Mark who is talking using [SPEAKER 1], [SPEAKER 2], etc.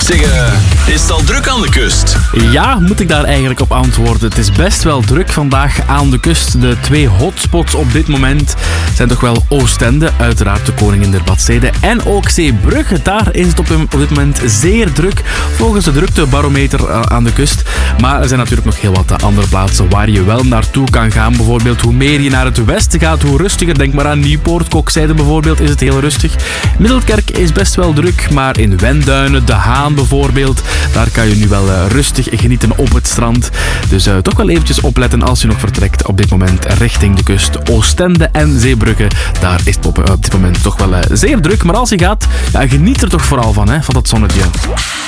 [SPEAKER 1] Zeg, is het al druk aan de kust?
[SPEAKER 2] Ja, moet ik daar eigenlijk op antwoorden. Het is best wel druk vandaag aan de kust. De 2 hotspots op dit moment zijn toch wel Oostende, uiteraard de koningin der badsteden, en ook Zeebrugge. Daar is het op dit moment zeer druk, volgens de druktebarometer aan de kust. Maar er zijn natuurlijk nog heel wat andere plaatsen waar je wel naartoe kan gaan. Bijvoorbeeld, hoe meer je naar het westen gaat, hoe rustiger. Denk maar aan Nieuwpoort, Kokzijde bijvoorbeeld, is het heel rustig. Middelkerk is best wel druk, maar in Wenduinen, De Haan bijvoorbeeld, daar kan je nu wel rustig genieten op het strand. Dus toch wel eventjes opletten als je nog vertrekt op dit moment richting de kust. Oostende en Zeebrugge, daar is het op dit moment toch wel zeer druk. Maar als je gaat, ja, geniet er toch vooral van dat zonnetje.